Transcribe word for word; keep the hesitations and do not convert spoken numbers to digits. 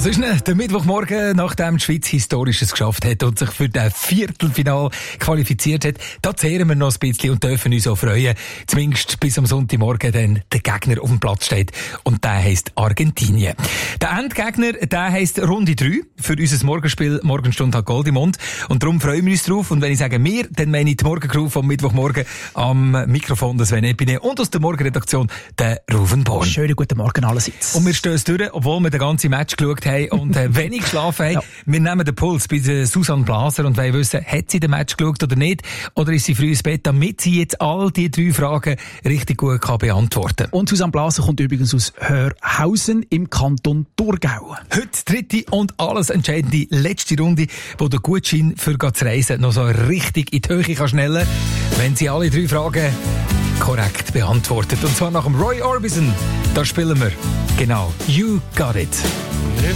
Was ist denn der Mittwochmorgen, nachdem die Schweiz Historisches geschafft hat und sich für das Viertelfinale qualifiziert hat? Da zehren wir noch ein bisschen und dürfen uns auch freuen. Zumindest bis am Sonntagmorgen dann der Gegner auf dem Platz steht. Und der heisst Argentinien. Der Endgegner, der heisst Runde drei für unser Morgenspiel Morgenstunde hat Gold im Mund. Und darum freuen wir uns drauf. Und wenn ich sage wir, dann meine ich die Morgencrew vom Mittwochmorgen am Mikrofon, das Sven Epine, und aus der Morgenredaktion der Ruven Born. Schönen guten Morgen allerseits. Und wir stehen es durch, obwohl wir den ganzen Match geschaut haben und äh, wenig geschlafen haben. Ja. Wir nehmen den Puls bei der Susanne Blaser und wollen wissen, hat sie den Match geschaut oder nicht? Oder ist sie früh ins Bett, damit sie jetzt all die drei Fragen richtig gut kann beantworten kann. Und Susanne Blaser kommt übrigens aus Hörhausen im Kanton Thurgau. Heute dritte und alles entscheidende letzte Runde, wo der Gutschein für zu reisen noch so richtig in die Höhe kann schnellen, wenn sie alle drei Fragen korrekt beantwortet. Und zwar nach dem Roy Orbison. Da spielen wir genau You Got It.